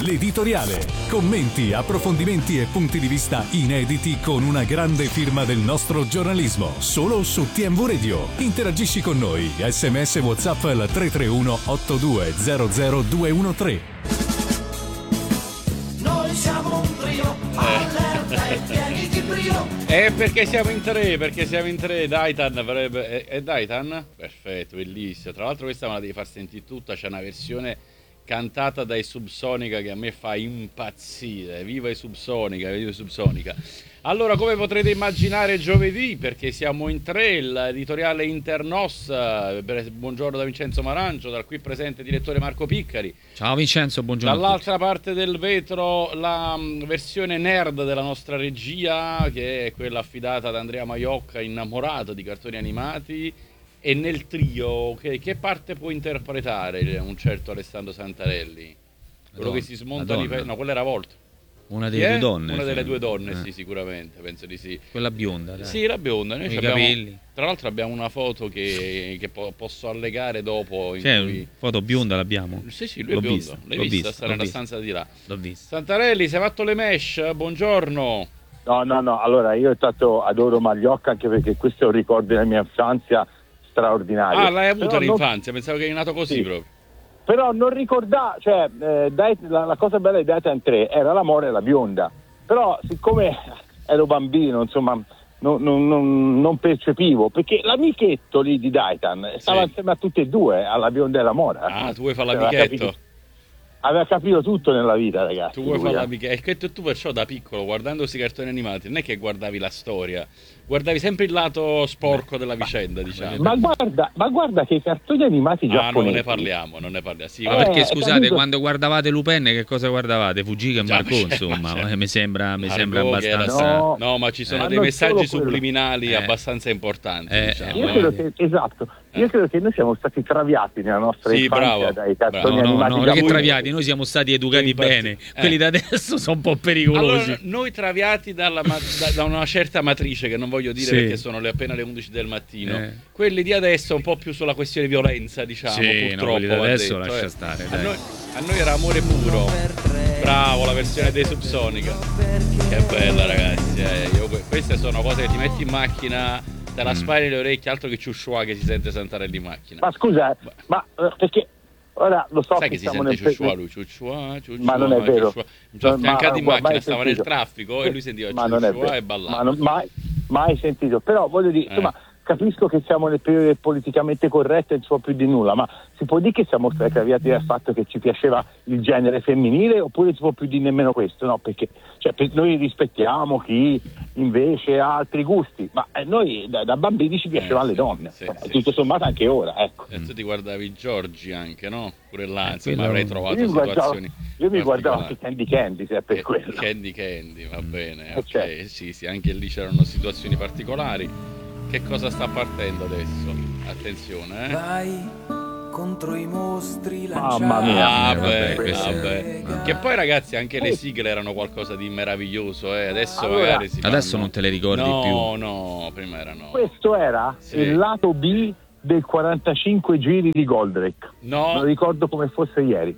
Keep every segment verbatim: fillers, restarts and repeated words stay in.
L'editoriale. Commenti, approfondimenti e punti di vista inediti con una grande firma del nostro giornalismo. Solo su T M V Radio. Interagisci con noi. Sms WhatsApp al tre tre uno otto due zero zero due uno tre. Noi siamo un trio, allerta e pieni di brio. Eh, perché siamo in tre, perché siamo in tre. Daitan avrebbe... È, è Daitan? Perfetto, bellissimo. Tra l'altro questa me la devi far sentire tutta. C'è una versione cantata dai Subsonica che a me fa impazzire. Viva i Subsonica, viva i Subsonica. Allora, come potrete immaginare, giovedì, perché siamo in tre, l'editoriale Internos. Buongiorno da Vincenzo Marancio, dal qui presente direttore Marco Piccari. Ciao Vincenzo, buongiorno. Dall'altra parte del vetro la versione nerd della nostra regia, che è quella affidata ad Andrea Maiocca, innamorato di cartoni animati. E nel trio, che, che parte può interpretare un certo Alessandro Santarelli? Quello donna, che si smonta di fe- no, quello era Volto. Una delle due donne. Una delle sì. due donne, eh. sì, sicuramente, penso di sì. Quella bionda, dai. Sì, la bionda. Noi I abbiamo, capelli. tra l'altro abbiamo una foto che, che po- posso allegare dopo. In C'è cui... una foto bionda, l'abbiamo. Sì, sì, lui l'ho è biondo. vista, L'hai l'ho vista? vista, Sta l'ho nella vista. stanza di là. L'ho vista. Santarelli, sei fatto le mesh? Buongiorno. No, no, no, allora io intanto adoro Magliocca anche perché questo è un ricordo della mia infanzia straordinario. Ah, l'hai avuto Però all'infanzia, non... pensavo che eri nato così sì. proprio. Però non ricordavo, cioè eh, dai, la, la cosa bella di Daitan tre era l'amore e la bionda, però siccome ero bambino, insomma, non, non, non, non percepivo, perché l'amichetto lì di Daitan stava Sì. insieme a tutti e due, alla bionda e alla mora. Ah, tu vuoi fare Aveva l'amichetto? capito, aveva capito tutto nella vita, ragazzi. Tu vuoi lui, fare eh. l'amichetto? E che tu perciò da piccolo, guardando questi cartoni animati, non è che guardavi la storia, guardavi sempre il lato sporco della vicenda, diciamo. Ma guarda, ma guarda che i cartoni animati Ah, non giapponesi. ne parliamo, non ne parliamo. Sì, Eh, Ma guarda- perché scusate, capito. quando guardavate Lupin, che cosa guardavate? Fugica e Già, Marco, ma c'è- insomma, ma c'è- eh, mi sembra, mi sembra Margot che era- abbastanza. No. No, ma ci sono Eh. dei Ma non messaggi solo quello. subliminali Eh. abbastanza importanti, Eh, diciamo. Io eh. credo che, esatto, io Eh. credo che noi siamo stati traviati nella nostra Sì, infanzia bravo, dai bravo. cartoni No, no, animati no, non è che giapponesi. traviati, noi siamo stati educati Infatti, bene. eh. Quelli da adesso sono un po' pericolosi. Allora, noi traviati dalla ma- da, da una certa matrice, che non voglio dire Sì. perché sono le appena le undici del mattino, Eh. quelli di adesso un po' più sulla questione violenza, diciamo, Sì, no, purtroppo. quelli da va adesso detto, lascia eh. stare, A dai. noi, a noi era amore puro. Bravo, la versione dei Subsonica. Che bella, ragazzi. eh. Io, que- queste sono cose che ti metti in macchina, te la Mm. spari le orecchie, altro che ciusciua che si sente Santarelli in macchina. Ma scusa, eh, ma eh, perché ora lo so Sai che che si siamo sente nel ciusciua lui, ciusciua, ciusciua, Ma non è vero. ciusciua. Mi sono Ma- affiancato in ma- macchina, mai stava nel sentito. traffico e lui sentiva Ma non è ciusciua vero. e ballava. Ma non, mai, mai sentito. Però voglio dire, Eh. insomma, capisco che siamo nel periodo del politicamente corretto e non so più di nulla, ma si può dire che siamo stati traviati dal fatto che ci piaceva il genere femminile oppure si può più dire nemmeno questo? No, perché cioè, per- noi rispettiamo chi invece ha altri gusti, ma eh, noi da, da bambini ci piacevano Eh, le sì, donne, sì, insomma, sì. tutto sommato anche ora, ecco. E tu ti guardavi Giorgi anche, no? Pure là, Eh, insomma, quello- avrei trovato Io mi guardavo, situazioni io mi guardavo anche particolari. Candy Candy, se è per Eh, quello. Candy Candy, va bene, Eh, ok, certo. sì, sì, anche lì c'erano situazioni particolari. Che cosa sta partendo adesso? Attenzione, eh. Vai contro i mostri Mamma lanciati. mia. Ah, Eh, vabbè, beh, questo è- vabbè. vabbè. Che poi, ragazzi, anche le sigle erano qualcosa di meraviglioso, eh. Adesso Allora, magari si adesso fanno- non te le ricordi no, più. No, no, prima erano. Questo era Sì. il lato B del quarantacinque giri di Goldrake. No, Lo ricordo come fosse ieri.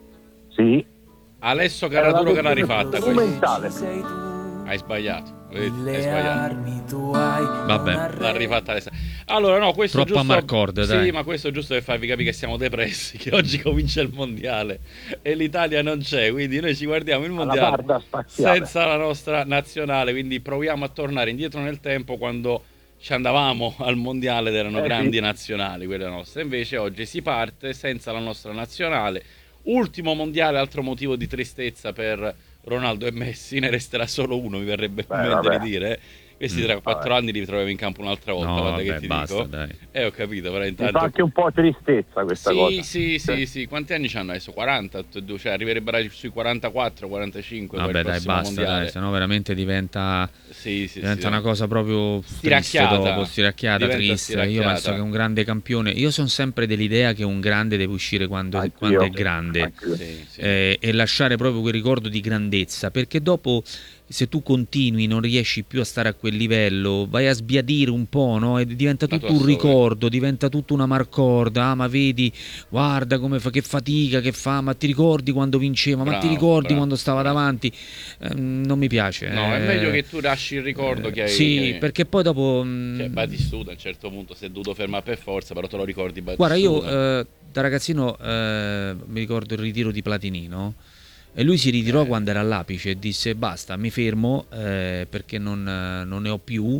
Sì. Alesso Era la Caraduro che l'ha versione rifatta strumentale. questa. mentale. Ci sei tu, Hai sbagliato, vedi? Hai le sbagliato. armi tu hai. Vabbè. una L'ha rifatta adesso. Allora, no, questo Troppa giusto. Marcord, sì, dai. ma questo è giusto per farvi capire che siamo depressi, che oggi comincia il mondiale e l'Italia non c'è, quindi noi ci guardiamo il Alla mondiale barda spaziale. senza la nostra nazionale, quindi proviamo a tornare indietro nel tempo quando ci andavamo al mondiale ed erano Eh, grandi sì. nazionali quelle nostre. Invece oggi si parte senza la nostra nazionale. Ultimo mondiale, altro motivo di tristezza per Ronaldo e Messi, ne resterà solo uno, mi verrebbe Beh, in mente vabbè. di dire. Questi Mm. tra quattro Vabbè. anni li ritroviamo in campo un'altra volta, No, guarda vabbè, che ti basta, dico. dai. Eh, ho capito, però Mi intanto... fa anche un po' tristezza questa sì, cosa. sì, sì, sì, quanti anni c'hanno adesso? quaranta, tutti e due, cioè arriverebbero sui quarantaquattro quarantacinque per Vabbè, il dai, prossimo basta, mondiale. dai, sennò veramente diventa, Sì, sì, diventa sì, una cosa proprio triste Stiracchiata. dopo, stiracchiata, Diventa triste. Io stiracchiata. penso che un grande campione, io sono sempre dell'idea che un grande deve uscire quando, Anch'io. quando è grande. Anch'io. Sì, sì. Eh, e lasciare proprio quel ricordo di grandezza, perché dopo se tu continui, non riesci più a stare a quel livello, vai a sbiadire un po', no? E diventa tutto un ricordo, diventa tutto una marcorda. Ah, ma vedi, guarda come fa, che fatica che fa, ma ti ricordi quando vinceva, bravo, ma ti ricordi bravo, quando stava bravo. davanti? Eh, non mi piace. No, eh, è meglio che tu lasci il ricordo che hai. Sì, che hai... perché poi dopo... Mh... Cioè, Batistuta a un certo punto si è dovuto fermare per forza, però te lo ricordi Batistuta. Guarda, io eh, da ragazzino eh, mi ricordo il ritiro di Platini, no? E lui si ritirò eh. quando era all'apice e disse basta, mi fermo eh, perché non, non ne ho più.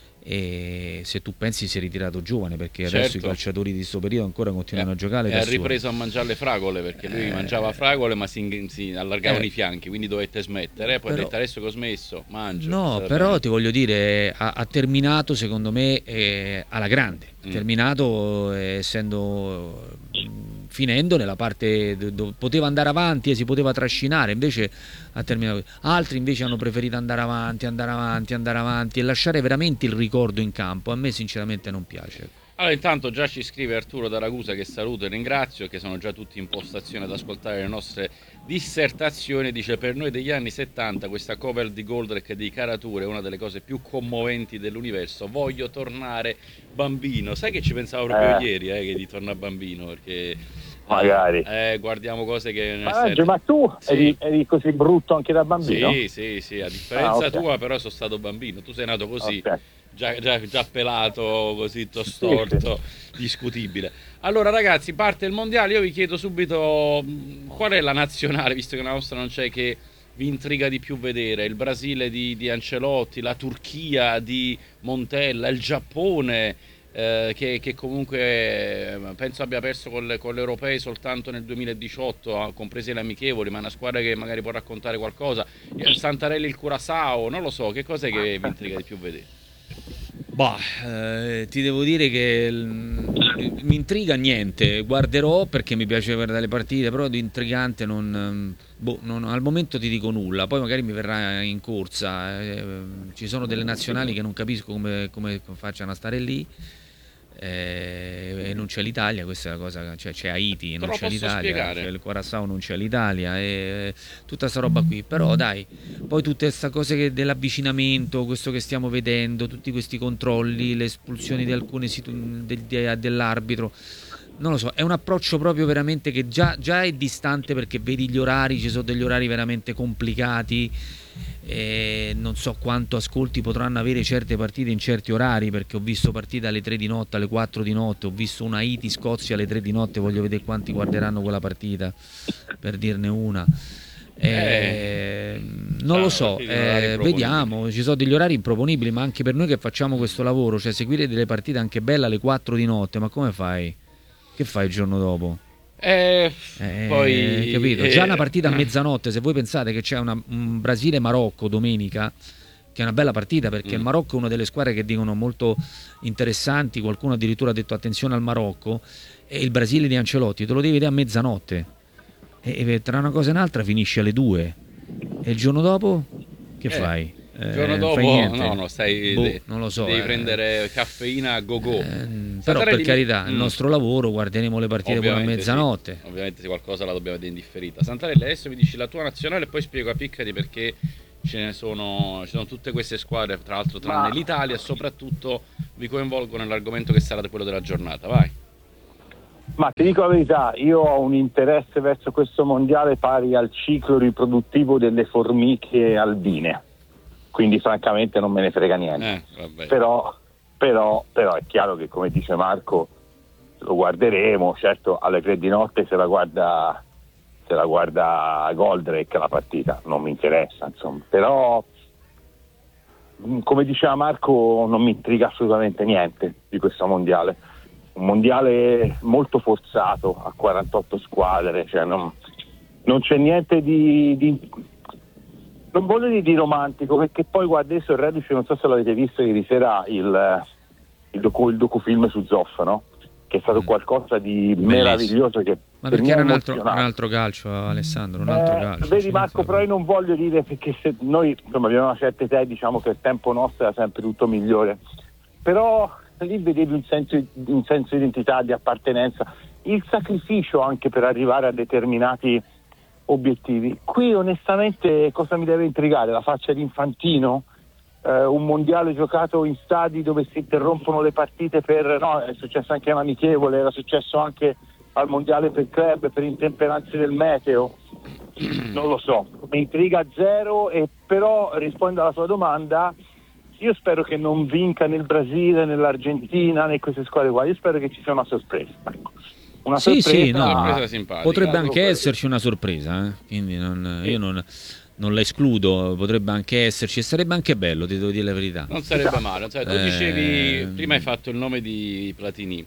E se tu pensi si è ritirato giovane, perché certo. adesso i calciatori di questo periodo ancora continuano eh, a giocare e ha ripreso a mangiare le fragole, perché lui eh, mangiava fragole ma si, si allargavano eh, i fianchi, quindi dovette smettere, poi però, ha detto adesso che ho smesso mangio. No, però bene. Ti voglio dire, ha, ha terminato secondo me eh, alla grande, ha mm. terminato eh, essendo finendo nella parte dove poteva andare avanti e si poteva trascinare, invece ha terminato. Altri invece hanno preferito andare avanti, andare avanti, andare avanti e lasciare veramente il ricordo in campo. A me sinceramente non piace. Allora, intanto già ci scrive Arturo da Ragusa, che saluto e ringrazio, che sono già tutti in postazione ad ascoltare le nostre dissertazioni. Dice: per noi degli anni settanta questa cover di Goldrake di Caratura è una delle cose più commoventi dell'universo. Voglio tornare bambino. Sai che ci pensavo proprio eh. ieri, eh, che di tornare bambino, perché magari eh, guardiamo cose che ma, ma tu sì. eri, eri così brutto anche da bambino? Sì, sì, sì, a differenza ah, okay. tua, però sono stato bambino. Tu sei nato così. Okay. Già, già, già pelato, così storto, discutibile. Allora ragazzi, parte il mondiale. Io vi chiedo subito qual è la nazionale, visto che la nostra non c'è, che vi intriga di più vedere. Il Brasile di, di Ancelotti, la Turchia di Montella, il Giappone eh, che, che comunque eh, penso abbia perso con le, con le europee soltanto nel duemiladiciotto, comprese le amichevoli, ma è una squadra che magari può raccontare qualcosa. Il Santarelli, il Curaçao, non lo so, che cos'è che vi intriga di più vedere? Bah, eh, ti devo dire che l- mi intriga niente, guarderò perché mi piace guardare le partite, però di intrigante non, boh, non, al momento ti dico nulla, poi magari mi verrà in corsa, eh, ci sono delle nazionali che non capisco come, come facciano a stare lì. Eh, e non c'è l'Italia, questa è la cosa, cioè c'è Haiti, non c'è l'Italia, c'è il Curaçao, non c'è l'Italia, e tutta sta roba qui. Però dai, poi tutte queste cose che dell'avvicinamento, questo che stiamo vedendo, tutti questi controlli, le espulsioni di alcune situ- de- de- dell'arbitro, non lo so, è un approccio proprio veramente che già, già è distante, perché vedi gli orari, ci sono degli orari veramente complicati. E non so quanto ascolti potranno avere certe partite in certi orari, perché ho visto partite alle tre di notte, alle quattro di notte, ho visto una Haiti-Scozia alle tre di notte, voglio vedere quanti guarderanno quella partita, per dirne una. Eh, eh, non lo so, eh, vediamo, ci sono degli orari improponibili, ma anche per noi che facciamo questo lavoro, cioè seguire delle partite anche belle alle quattro di notte, ma come fai? Che fai il giorno dopo? Eh, eh, poi capito? Già una partita a mezzanotte, se voi pensate che c'è una, un Brasile-Marocco domenica, che è una bella partita, perché mm. il Marocco è una delle squadre che dicono molto interessanti, qualcuno addirittura ha detto attenzione al Marocco, e il Brasile di Ancelotti te lo devi vedere a mezzanotte, e, e tra una cosa e un'altra finisce alle due, e il giorno dopo che eh. fai? Il giorno eh, dopo no, no, stai, boh, de- non lo so, devi eh. prendere caffeina a go-go. Eh, però per carità, mm. il nostro lavoro, guarderemo le partite pure a mezzanotte. Sì. Ovviamente se qualcosa la dobbiamo vedere in differita. Santarelli, adesso mi dici la tua nazionale e poi spiego a Piccari perché ce ne sono, ci sono tutte queste squadre, tra l'altro tranne Ma... l'Italia, e soprattutto vi coinvolgo nell'argomento che sarà quello della giornata. Vai. Ma ti dico la verità, io ho un interesse verso questo mondiale pari al ciclo riproduttivo delle formiche albine. Quindi francamente non me ne frega niente, eh, però, però, però è chiaro che, come dice Marco, lo guarderemo. Certo, alle tre di notte se la guarda se la guarda Goldrake la partita, non mi interessa, insomma. Però, come diceva Marco, non mi intriga assolutamente niente di questo mondiale. Un mondiale molto forzato, a quarantotto squadre, cioè non, non c'è niente di... di non voglio dire di romantico, perché poi guarda, adesso il reduce, non so se l'avete visto ieri sera, il, il, docu, il docufilm su Zoff, no? Che è stato qualcosa di Bellissimo. meraviglioso. Che Ma perché era un altro, un altro calcio, Alessandro, un altro eh, calcio. Vedi Marco, però io non voglio dire, perché se noi insomma abbiamo una certa età, diciamo che il tempo nostro era sempre tutto migliore, però lì vedevi un senso, un senso di identità, di appartenenza, il sacrificio anche per arrivare a determinati obiettivi. Qui onestamente cosa mi deve intrigare? La faccia di Infantino? Eh, un mondiale giocato in stadi dove si interrompono le partite per... no, è successo anche all'amichevole, era successo anche al mondiale per club, per intemperanze del meteo. Non lo so, mi intriga zero, e però rispondo alla tua domanda, io spero che non vinca né il Brasile, né l'Argentina, né queste squadre qua, io spero che ci sia una sorpresa. Ecco. Una sì, sorpresa, sì, no, sorpresa simpatica. Potrebbe anche quello. esserci una sorpresa, eh? Quindi non, Sì. io non, non la escludo, potrebbe anche esserci e sarebbe anche bello, ti devo dire la verità. Non sarebbe Esatto. male, non sarebbe- tu Eh, dicevi, prima hai fatto il nome di Platini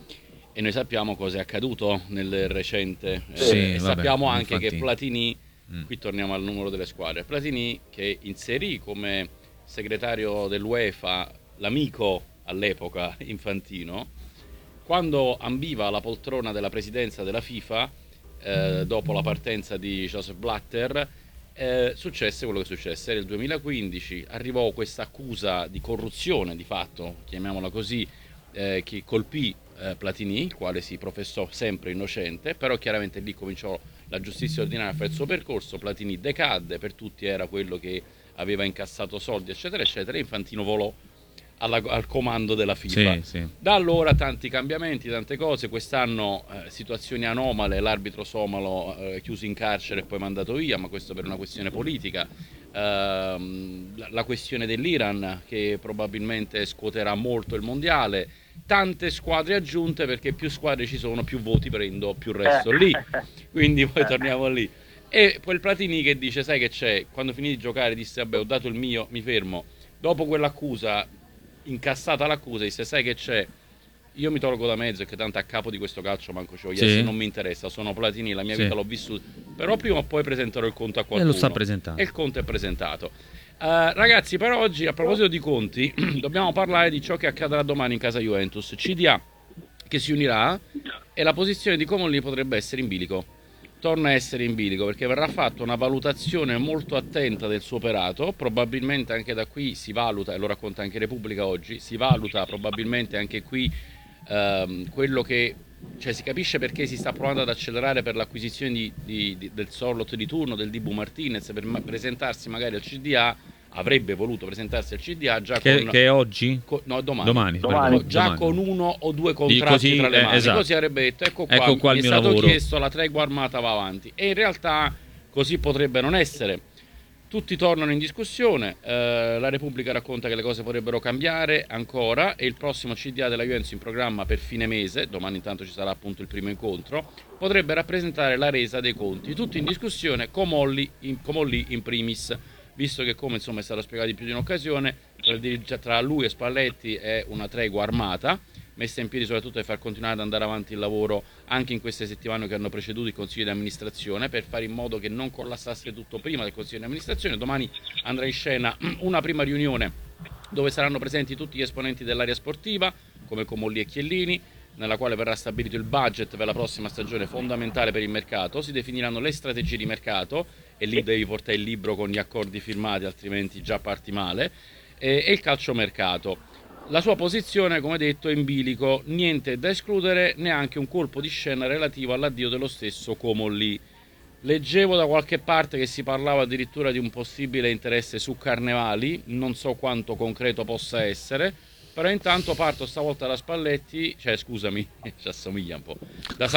e noi sappiamo cosa è accaduto nel recente, eh, Sì, e vabbè, sappiamo anche infatti. che Platini, Mm. qui torniamo al numero delle squadre, Platini che inserì come segretario dell'UEFA l'amico all'epoca Infantino, quando ambiva la poltrona della presidenza della FIFA, eh, dopo la partenza di Joseph Blatter, eh, successe quello che successe. Nel duemilaquindici arrivò questa accusa di corruzione, di fatto, chiamiamola così, eh, che colpì eh, Platini, il quale si professò sempre innocente, però chiaramente lì cominciò la giustizia ordinaria a fare il suo percorso. Platini decadde, per tutti era quello che aveva incassato soldi, eccetera, eccetera, e Infantino volò alla- al comando della FIFA. Sì, sì. Da allora tanti cambiamenti, tante cose. Quest'anno eh, situazioni anomale, l'arbitro somalo eh, chiuso in carcere e poi mandato via, ma questo per una questione politica. Ehm, la, la questione dell'Iran che probabilmente scuoterà molto il mondiale. Tante squadre aggiunte, perché più squadre ci sono, più voti prendo, più resto lì. Quindi poi torniamo lì. E poi il Platini che dice, sai che c'è? Quando finì di giocare disse, vabbè, ho dato il mio, mi fermo. Dopo quell'accusa, incassata l'accusa, disse, sai che c'è? Io mi tolgo da mezzo, che tanto a capo di questo calcio manco ci voglio Sì. non mi interessa, sono Platini, la mia Sì. vita l'ho vissuta, però prima o poi presenterò il conto a qualcuno. E lo sta presentando. E il conto è presentato. Uh, ragazzi, per oggi, a proposito di conti, dobbiamo parlare di ciò che accadrà domani in casa Juventus. C D A che si unirà, e la posizione di Comolli potrebbe essere in bilico. Torna a essere in bilico perché verrà fatta una valutazione molto attenta del suo operato. Probabilmente anche da qui si valuta, e lo racconta anche Repubblica oggi, si valuta probabilmente anche qui ehm, quello che, cioè si capisce perché si sta provando ad accelerare per l'acquisizione di, di, di, del Sorlot di turno, del Dibu Martinez, per ma- presentarsi magari al C D A. Avrebbe voluto presentarsi al C D A già Che, con, che è oggi? con- no, domani, Domani, Domani. pardon, già domani. con uno o due contratti così, tra le eh, mani, esatto. così avrebbe detto ecco qua, Ecco qua il mi è mio stato lavoro. chiesto, la tregua armata va avanti, e in realtà così potrebbe non essere. Tutti tornano in discussione, eh, la Repubblica racconta che le cose potrebbero cambiare ancora, e il prossimo C D A della Juventus in programma per fine mese, domani intanto ci sarà appunto il primo incontro, potrebbe rappresentare la resa dei conti. Tutto in discussione, Comolli in, Comolli in primis, visto che, come insomma è stato spiegato in più di un'occasione, tra, il dirige- tra lui e Spalletti è una tregua armata, messa in piedi soprattutto per far continuare ad andare avanti il lavoro anche in queste settimane che hanno preceduto il Consiglio di amministrazione, per fare in modo che non collassasse tutto prima del Consiglio di amministrazione. Domani andrà in scena una prima riunione dove saranno presenti tutti gli esponenti dell'area sportiva, come Comolli e Chiellini, nella quale verrà stabilito il budget per la prossima stagione, fondamentale per il mercato. Si definiranno le strategie di mercato, e lì devi portare il libro con gli accordi firmati, altrimenti già parti male, e, e il calciomercato. La sua posizione, come detto, è in bilico, niente da escludere, neanche un colpo di scena relativo all'addio dello stesso Comolli. Leggevo da qualche parte che si parlava addirittura di un possibile interesse su Carnevali, non so quanto concreto possa essere, però intanto parto stavolta da Spalletti, cioè scusami, ci assomiglia un po', da